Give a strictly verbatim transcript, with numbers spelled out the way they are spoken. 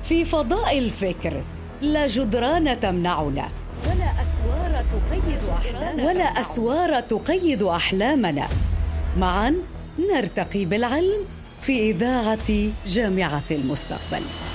في فضاء الفكر. لا جدران تمنعنا، ولا أسوار تقيد أحلامنا، ولا أسوار تقيد أحلامنا. معاً نرتقي بالعلم في إذاعة جامعة المستقبل.